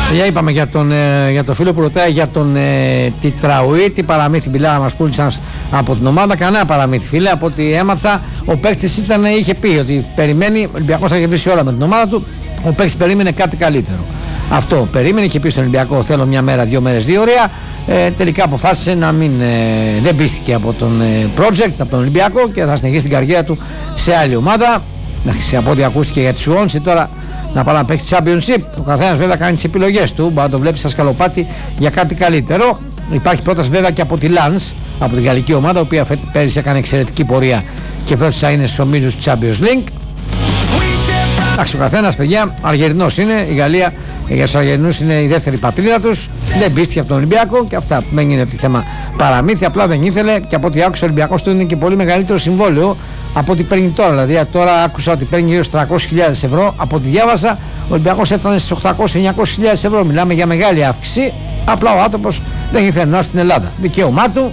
Είπαμε για τον φίλο που ρωτάει για τον Τιτραουή, τι παραμύθι μιλάω μας πούλησαν από την ομάδα. Κανένα παραμύθι, φίλε, από ό,τι έμαθα. Ο παίκτης είχε πει ότι περιμένει, ο Ολυμπιακός θα έχει βρει όλα με την ομάδα του. Ο παίκτης περίμενε κάτι καλύτερο. Αυτό περίμενε, είχε πει στον Ολυμπιακό: θέλω μια μέρα, 2 μέρες, 2 ωραία. Τελικά αποφάσισε να μην. Δεν πίστηκε από τον project, από τον Ολυμπιακό και θα συνεχίσει την καριέρα του σε άλλη ομάδα. Από ό,τι ακούστηκε για τη Σουόνση τώρα. Να πάει να παίξει Championship. Ο καθένας βέβαια κάνει τις επιλογές του. Μπορεί να το βλέπει στα σκαλοπάτι για κάτι καλύτερο. Υπάρχει πρόταση βέβαια και από τη Lens, από την γαλλική ομάδα, η οποία πέρυσι έκανε εξαιρετική πορεία και φέτος θα είναι στους ομίλους του Champions League. Εντάξει, ο καθένας, παιδιά, Αργερινός είναι. Η Γαλλία για τους Αργερινούς είναι η δεύτερη πατρίδα τους. Δεν πίστηκε από τον Ολυμπιακό και αυτά δεν είναι θέμα παραμύθι. Απλά δεν ήθελε και από ό,τι άκουσα, ο Ολυμπιακός του είναι και πολύ μεγαλύτερο συμβόλαιο από ό,τι παίρνει τώρα. Δηλαδή, τώρα άκουσα ότι παίρνει γύρω στους 300.000 ευρώ. Από ό,τι διάβασα, ο Ολυμπιακός έφτανε στις 800-900.000 ευρώ. Μιλάμε για μεγάλη αύξηση. Απλά ο άνθρωπος δεν ήθελε να είναι στην Ελλάδα. Δικαίωμά του.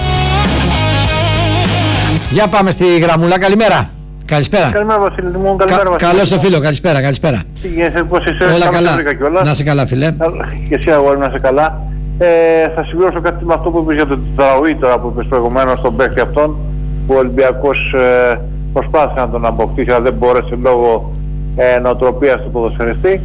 Για πάμε στη γραμμούλα. Καλημέρα. Καλησπέρα. Καλημέρα, Βασίλη μου. Καλημέρα, Βασίλη. Καλώς το φίλο, καλησπέρα. Τι γίνεσαι, πώς είσαι? Όλα καλά. Να είσαι καλά, φίλε. Και εσύ, αγόρι, να είσαι καλά. Θα συμπληρώσω κάτι με αυτό που είπες για τον Τιτραουή τώρα που είπες προηγουμένως στον παίκτη αυτόν, που ο Ολυμπιακός προσπάθησε να τον αποκτήσει, αλλά δεν μπόρεσε λόγω νοοτροπίας του ποδοσφαιριστή.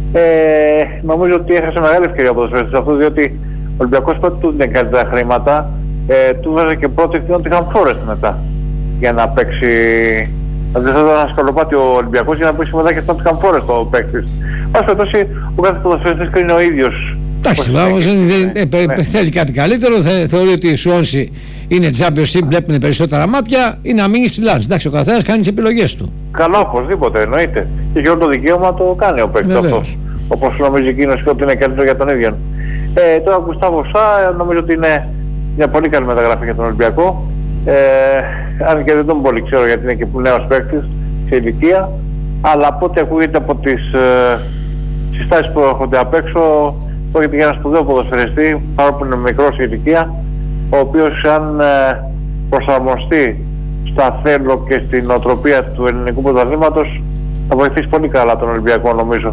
Νομίζω ότι έχασε μεγάλη ευκαιρία ο ποδοσφαιριστής αυτό, διότι ο Ολυμπιακός πρώτα του δίνει καλύτερα χρήματα, του βάζει και πρώτη ότι είχαν φόρες μετά για να παίξει. Δεν θα ήταν ένα σκαλοπάτι ο Ολυμπιακός για να παίξει μετά και αυτό είχαν φόρες το παίκτης. Ας περιπτώσει, ο κάθε ποδοσφαιριστής κρίνει ο ίδιος. Εντάξει, όμως θέλει κάτι καλύτερο, θεωρεί ότι η Σουόνση είναι Championship, βλέπουν περισσότερα μάτια ή να μείνει στη Lens. Εντάξει, ο καθένας κάνει τις επιλογές του. Καλά, οπωσδήποτε, εννοείται. Και όλο το δικαίωμα το κάνει ο παίκτης αυτός. Όπως νομίζει εκείνος και ότι είναι καλύτερο για τον ίδιο. Τώρα ο Γκουστάβο Σα νομίζω ότι είναι μια πολύ καλή μεταγραφή για τον Ολυμπιακό. Αν και δεν τον πολύ ξέρω γιατί είναι και νέος παίκτης σε ηλικία. Αλλά από ό,τι ακούγεται από τις συστάσεις που έρχονται απ' έξω, πρόκειται για ένα σπουδαίο ποδοσφαιριστή, παρόλο που είναι μικρός σε ηλικία, ο οποίος αν προσαρμοστεί στα θέλω και στην νοοτροπία του ελληνικού πρωταθλήματος θα βοηθήσει πολύ καλά τον Ολυμπιακό, νομίζω.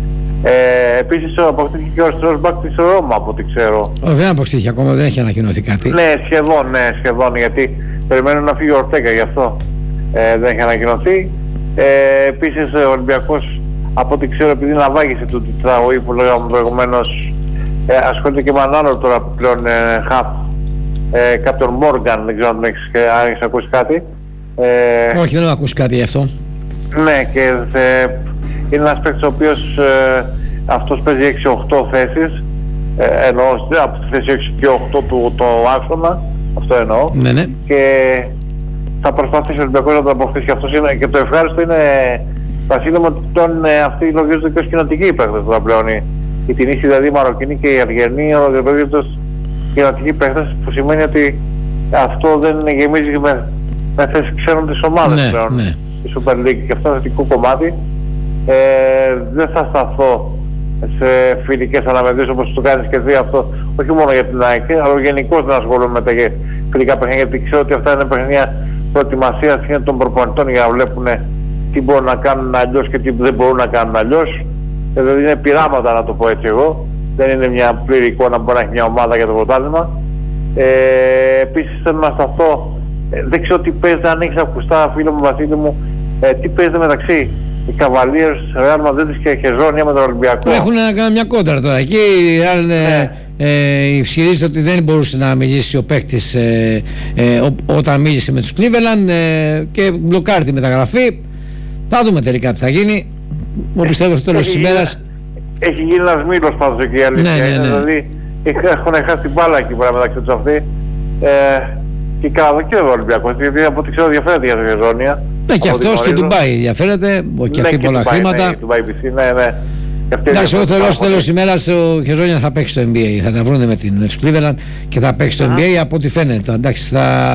Επίσης αποκτήθηκε και ο αριστερός μπακ της Ρώμα, από ό,τι ξέρω. Δεν αποκτήθηκε ακόμα, δεν έχει ανακοινωθεί κάτι. Ναι, σχεδόν, γιατί περιμένουν να φύγει ο Ορτέγκα, γι' αυτό δεν έχει ανακοινωθεί. Επίσης ο Ολυμπιακός, από ό,τι ξέρω, επειδή ναυάγησε του Τιτραουή που λέγαμε προηγουμένως, ασχολείται και με έναν άλλο τώρα που πλέον χαφ, κάποιον Μόργαν, δεν ξέρω αν έχεις ακούσει κάτι. Όχι, δεν έχω ακούσει κάτι γι' αυτό. Ναι, και είναι ένας παίκτης ο οποίος αυτός παίζει 6-8 θέσεις, εννοώ από τη θέση 6 και 8 του το άξονα, αυτό εννοώ. Ναι. Και θα προσπαθήσει ο Ολυμπιακός να τον αποκτήσει και αυτός είναι, και το ευχάριστο είναι, Βασίλη μου, ότι τον αυτοί λογίζονται και ως κοινοτικοί παίκτες τώρα πλέον. Η Τινήση, δηλαδή η Μαροκινή και η Αργενή λογίζονται ως κοινοτικοί παίκτες, που σημαίνει ότι αυτό δεν γεμίζει με θέσεις ξένων της ομάδας πλέον. Ναι. Η Super League, και αυτό είναι θετικό κομμάτι. Δεν θα σταθώ σε φιλικές αναμετρήσεις όπως το κάνεις και εσύ αυτό, όχι μόνο για την ΑΕΚ, αλλά γενικώς δεν ασχολούμαι με τα φιλικά παιχνίδια, γιατί ξέρω ότι αυτά είναι παιχνίδια προετοιμασίας των προπονητών για να βλέπουν τι μπορούν να κάνουν αλλιώς και τι δεν μπορούν να κάνουν αλλιώς. Δηλαδή είναι πειράματα, να το πω έτσι εγώ. Δεν είναι μια πλήρη εικόνα που μπορεί να έχει μια ομάδα για το πρωτάθλημα. Επίσης θέλω να σταθώ, δεν ξέρω τι παίζεται, αν έχεις ακουστά, φίλο μου, Βασίλη μου, τι παίζεται μεταξύ οι Καβαλίες, Ρεάλ Μαδρίτης και Χεζόνια με τον Ολυμπιακό. Έχουν κάνει μια κόντρα τώρα εκεί. Ισχυρίζεται ότι δεν μπορούσε να μιλήσει ο παίκτης όταν μίλησε με τους Cleveland και μπλοκάρει τη μεταγραφή. Θα δούμε τελικά τι θα γίνει. Μου πιστεύω στο τέλος της ημέρας. Έχει γίνει ένας μήλος πάντως εκεί, η αλήθεια. Ναι. Δηλαδή έχουν χάσει την μπάλα εκεί πέρα μεταξύ τους αυτοί. Και καλά και ο Ολυμπιακός, γιατί από ό,τι ξέρω διαφέρεται για το Χεζόνια. Ναι, και αυτός και Ντουμπάι διαφέρεται, και αυτή πολλά χρήματα. Ναι. Εντάξει, εγώ θέλω στο τέλος της ημέρας ο Χεζόνια θα παίξει στο NBA. Θα τα βρούνε με τους Cleveland και θα παίξει στο NBA από ό,τι φαίνεται. Εντάξει,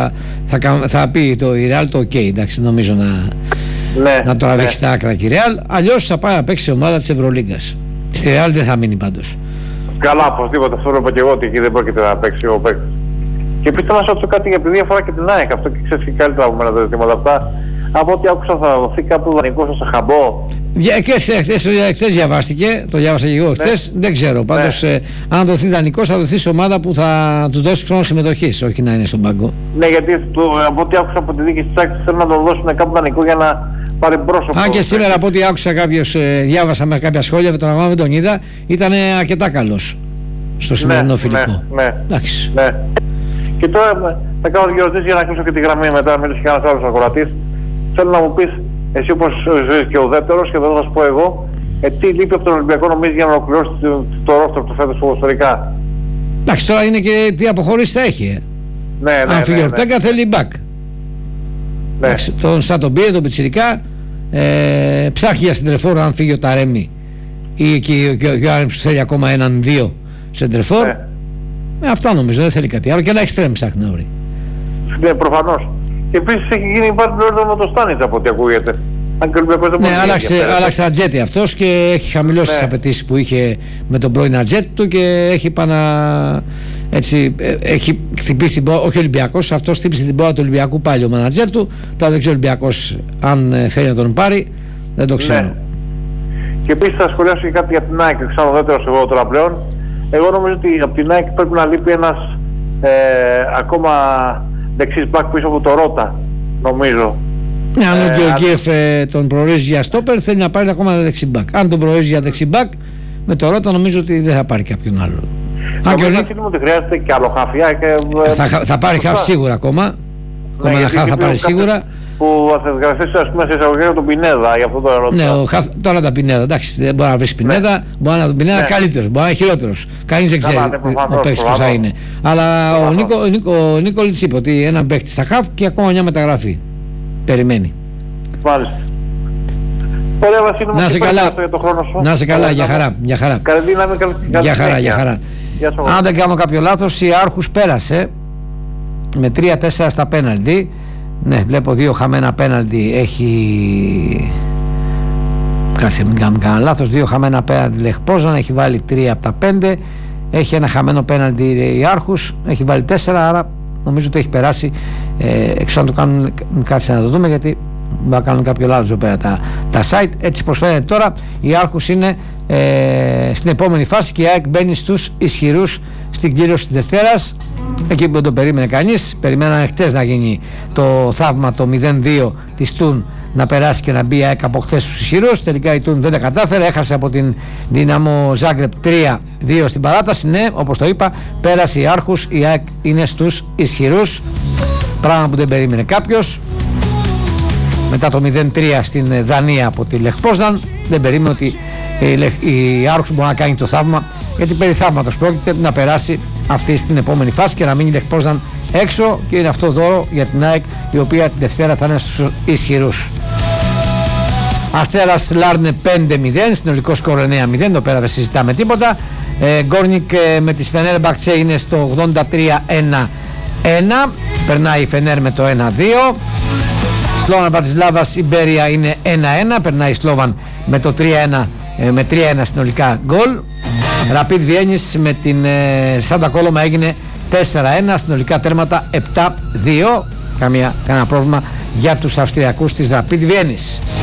θα πει η Real το OK, εντάξει, νομίζω να το ρίξει στα άκρα και η Real. Αλλιώς θα πάει να παίξει σε ομάδα της Ευρωλίγκας. Στη Real δεν θα μείνει πάντως. Καλά, οπωσδήποτε, αυτό είπα και εγώ ότι εκεί δεν πρόκειται να παίξει ο παίκτης. Και επίσης θα μας ρωτήσω κάτι για τη διαφορά και την ΑΕΚ, αυτό και ξέρεις και καλύτερα από μένα τα ζητήματα αυτά. Από ό,τι άκουσα θα δοθεί κάπου δανεικός στο Σαχαμπό. Χθες διαβάστηκε, το διάβασα και εγώ χθες, δεν ξέρω. Πάντως, αν δοθεί δανεικός, θα δοθεί σε ομάδα που θα του δώσει χρόνο συμμετοχής, όχι να είναι στον πάγκο. Ναι, γιατί από ό,τι άκουσα από τη δίκη της Άξης θέλουν να το δώσουν κάπου δανεικό για να πάρει πρόσωπο. Αν και σήμερα από ό,τι άκουσα διάβασα με κάποια σχόλια, με τον αγώνα δεν τον είδα, ήταν αρκετά καλός στο σημερινό φιλικό. Ναι. Και τώρα θα κάνω δύο ερωτήσεις για να κλείσω και τη γραμμή μετά, να μιλήσει και ένας άλλος ακροατής. Θέλω να μου πεις, εσύ όπως ζεις και ουδέτερος, και εδώ θα σου πω εγώ, τι λείπει από τον Ολυμπιακό νομίζει για να ολοκληρώσει το ρόστρο του φέτος ποδοσφαιρικά. Εντάξει, τώρα είναι και τι αποχωρήσεις θα έχει. Αν φύγει ο Ορτέγκα θέλει μπακ. Τον Σατομπίε, τον Πιτσιρικά, ψάχνει για συντρεφόρ αν φύγει ο Ταρέμι ή και ο Γιάννης που θέλει ακόμα έναν-δύο συντρεφόρ. Αυτά νομίζω, δεν θέλει κάτι άλλο, και ένα εξτρέμ ψάχνει να βρει. Ναι, προφανώς. Και επίσης έχει γίνει πάρα πολύ με το Στάνιτς από ό,τι ακούγεται. Ναι, άλλαξε ατζέτη αυτός και έχει χαμηλώσει τις απαιτήσεις που είχε με τον πρώην ατζέτη του και έχει έτσι, έχει χτυπήσει την πόρτα, όχι ο Ολυμπιακός, αυτός χτύπησε την πόρτα του Ολυμπιακού πάλι ο μανατζέρ του. Τώρα δεν ξέρω ο Ολυμπιακός αν θέλει να τον πάρει, δεν το ξέρω. Ναι. Και επίσης θα σχολιάσω και κάτι για την ΑΕΚ, ξαναδέτερος εγώ τώρα πλέον. Εγώ νομίζω ότι από την ΑΕΚ πρέπει να λείπει ένας ακόμα δεξής μπακ πίσω από το Ρώτα, νομίζω. Ναι, αν ο Γεωργίεφ τον προορίζει για στόπερ, θέλει να πάρει ακόμα δεξί μπακ. Αν τον προορίζει για δεξί μπακ, με το Ρώτα νομίζω ότι δεν θα πάρει κάποιον άλλο. Νομίζω ότι χρειάζεται και άλλο χαφιά. Θα πάρει χαφ σίγουρα ακόμα. Ακόμα ένα χαφ θα πάρει σίγουρα. Που θα γραφτεί, ας πούμε, σε εισαγωγικά τον Πινέδα για αυτό το ερώτημα. Ναι, τώρα τα Πινέδα. Εντάξει, δεν μπορεί να βρει Πινέδα. Μπορεί να τον Πινέδα καλύτερο, μπορεί να είναι χειρότερο. Κανείς δεν ξέρει ο παίκτης ποιος θα είναι. Αλλά ο Νίκολιτς είπε ότι έναν παίκτη στα χαφ και ακόμα μια μεταγραφή. Περιμένει. Μάλιστα. Ωραία, Βασίλη, να σε καλά. Να σε καλά, για χαρά. Καλή δύναμη, για χαρά. Αν δεν κάνω κάποιο λάθος, η Άρχους πέρασε με 3-4 στα πέναλτι. Ναι, βλέπω 2 χαμένα πέναλτι. Έχει. Κάτσε, μην κάνω κανένα λάθος. 2 χαμένα πέναλτι Λεχπόζαν, έχει βάλει 3 από τα 5. Έχει ένα χαμένο πέναλτι η Άρχους, έχει βάλει 4. Άρα νομίζω ότι έχει περάσει. Εξω αν το κάνουν, κάτσε να το δούμε, γιατί μπορεί να κάνουν κάποιο λάθος εδώ πέρα τα site. Έτσι προσφέρεται τώρα. Η Άρχους είναι στην επόμενη φάση και η ΑΕΚ μπαίνει στους ισχυρούς στην κλήρωση της Δευτέρας. Εκεί που δεν το περίμενε κανείς. Περιμένανε χτες να γίνει το θαύμα, το 0-2 της Τουν, να περάσει και να μπει η ΑΕΚ από χτες στους ισχυρούς. Τελικά η Τουν δεν τα κατάφερε, έχασε από την Δυναμό Ζάγκρεπ 3-2 στην παράταση. Ναι, όπως το είπα, πέρασε η Άρχους, η ΑΕΚ είναι στους ισχυρούς, πράγμα που δεν περίμενε κάποιος. Μετά το 0-3 στην Δανία από τη Λεχπόζαν, δεν περίμενε ότι η Άρχους μπορεί να κάνει το θαύμα, γιατί περί θαύματος πρόκειται, να περάσει αυτή στην επόμενη φάση και να μείνει η Λεχπόζαν έξω, και είναι αυτό δώρο για την ΑΕΚ, η οποία την Δευτέρα θα είναι στους ισχυρούς. Αστέρας Λάρνε 5-0, συνολικό σκορ 9-0, εδώ πέρα δεν συζητάμε τίποτα. Γκόρνικ με τη Φενέρ Μπαχτσέ είναι στο 83-1-1, περνάει η Φενέρ με το 1-2. Σλόβαν Μπρατισλάβας Ιμπέρια είναι 1-1, περνάει η Σλόβαν με το 3-1, με 3-1 συνολικά γκολ. Ραπίδ Βιέννης με την Σάντα Κόλομα έγινε 4-1, συνολικά τέρματα 7-2. Κανένα πρόβλημα για τους Αυστριακούς της Ραπίδ Βιέννης.